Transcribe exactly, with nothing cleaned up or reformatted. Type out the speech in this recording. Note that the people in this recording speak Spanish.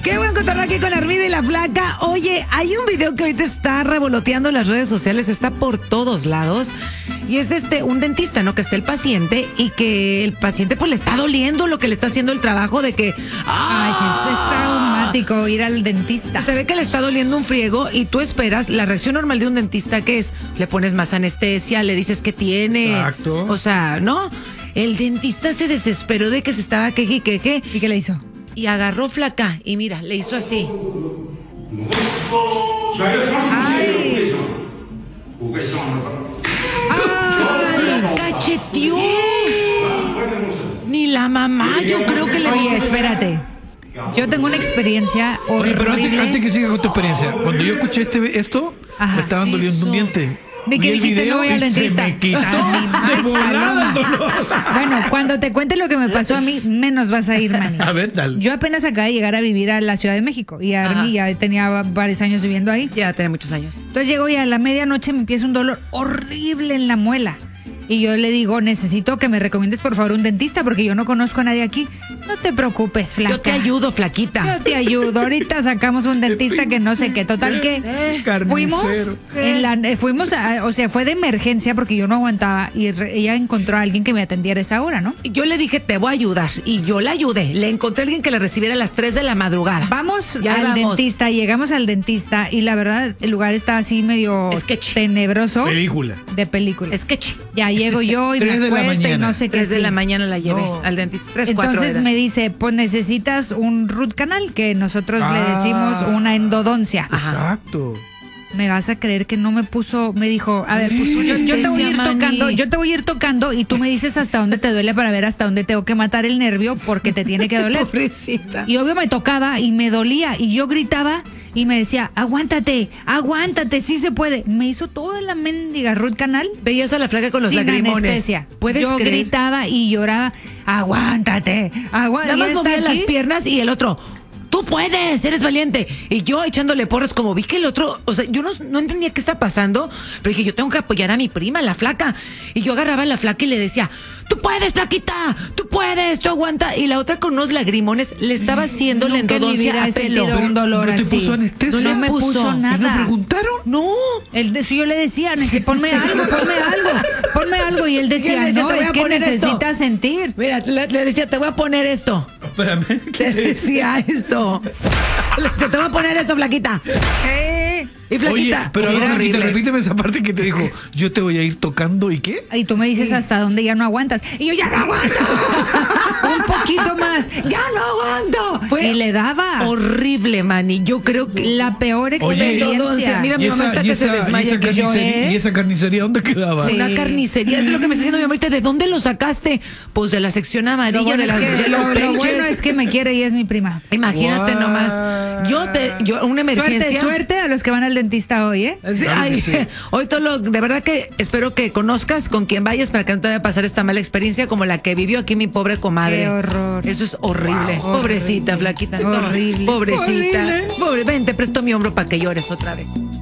Qué buen cotorreo aquí con Armida y la Flaca. Oye, hay un video que ahorita está revoloteando en las redes sociales, está por todos lados. Y es este, un dentista, ¿no? Que está el paciente y que el paciente pues le está doliendo lo que le está haciendo el trabajo de que... ¡ah! Ay, sí, esto es traumático ir al dentista. Se ve que le está doliendo un friego y tú esperas, la reacción normal de un dentista que es, le pones más anestesia, le dices que tiene. Exacto. O sea, ¿no? El dentista se desesperó de que se estaba queje y queje. ¿Y qué le hizo? Y agarró Flaca y mira, le hizo así. Ay. ¡Ay! ¡Cacheteó! Ni la mamá, yo creo que le... Oye, espérate. Yo tengo una experiencia horrible. Oye, pero antes, antes que siga con tu experiencia, cuando yo escuché este, esto, Ajá. me estaban doliendo Eso. un diente. ¿De qué Vi el dijiste? video No voy al y se dentista. me quitó Ay, de más volada el paloma. dolor. Bueno, cuando te cuente lo que me pasó a mí, menos vas a ir, Manny. A ver, dale. Yo apenas acabé de llegar a vivir a la Ciudad de México y Ajá. Army ya tenía varios años viviendo ahí. Ya tiene muchos años. Entonces llego y a la medianoche me empieza un dolor horrible en la muela. Y yo le digo, necesito que me recomiendes por favor un dentista porque yo no conozco a nadie aquí. No te preocupes, flaca. Yo te ayudo, Flaquita. Yo te ayudo. Ahorita sacamos un dentista que no sé qué. Total que Carnicero. fuimos, en la, eh, fuimos a- o sea, fue de emergencia porque yo no aguantaba y re- ella encontró a alguien que me atendiera a esa hora, ¿no? Yo le dije, te voy a ayudar. Y yo la ayudé. Le encontré a alguien que le recibiera a las tres de la madrugada. Vamos Ya al vamos. dentista, llegamos al dentista y la verdad el lugar está así medio Sketchy. tenebroso. Película. De película. Sketchy. Ya llego yo y me Tres de la acuesto y mañana. no sé qué. Tres de sí. la mañana la llevé No. al dentista. Tres, cuatro. Entonces era. me dice, pues necesitas un root canal, que nosotros le Ah. decimos una endodoncia. Exacto. Me vas a creer que no me puso, me dijo, a ver, pues, yo, yo te voy a ir Anestesia, tocando, Manny. yo te voy a ir tocando y tú me dices hasta dónde te duele para ver hasta dónde tengo que matar el nervio porque te tiene que doler. Pobrecita. Y obvio me tocaba y me dolía y yo gritaba y me decía, aguántate, aguántate, sí se puede. Me hizo toda la mendiga root canal Veías a la Flaca con los sin lagrimones. anestesia. ¿Puedes yo creer? gritaba y lloraba, aguántate, aguántate. Nada más movía las piernas y el otro, tú puedes, eres valiente. Y yo echándole porras, como vi que el otro, o sea, yo no, no entendía qué está pasando, pero dije, yo tengo que apoyar a mi prima, la Flaca. Y yo agarraba a la Flaca y le decía, tú puedes, Flaquita, tú puedes, tú aguanta. Y la otra con unos lagrimones le estaba haciendo la Nunca en mi endodoncia vida a he pelo. sentido un dolor ¿No te así. puso anestesia? No me puso. puso ¿Y no ¿Y no nada. preguntaron? No. Él de- si yo le decía, "Nece- ponme algo, ponme algo, ponme algo. Y él decía, decía, no, "Te voy es a que poner esto". necesitas sentir. Mira, le, le decía, te voy a poner esto. Espérame. Te decía esto. Le decía, te voy a poner esto, Flaquita. Eh. Y Oye, Flaquita. pero era ahora Flaquita, horrible. repíteme esa parte que te dijo, yo te voy a ir tocando y qué. Y tú me dices hasta dónde ya no aguantas. Y yo ya no aguanto. Un poquito más. Ya no aguanto. Fue y le daba horrible, Manny. Yo creo que la peor Oye, experiencia. mira, mi Y mamá esa, está y que se esa, y desmaya. esa que yo, carnicería, ¿eh? ¿y esa carnicería dónde quedaba? Sí. Una carnicería, eso es lo que me está diciendo mi mamita. ¿De dónde lo sacaste? Pues de la sección Lo amarilla bueno, de es las que, Yellow lo- lo Pages. bueno es que me quiere y es mi prima. Imagínate What? nomás. Yo te, yo, una emergencia. Suerte, suerte a los que van al dentista hoy, ¿eh? Sí, Claro ay, que sí. hoy todo lo, de verdad que espero que conozcas con quien vayas para que no te vaya a pasar esta mala experiencia como la que vivió aquí mi pobre comadre. Qué horror. Eso es horrible. Wow. Pobrecita, Flaquita. Horrible. Pobrecita. Horrible. Pobre, ven, te presto mi hombro para que llores otra vez.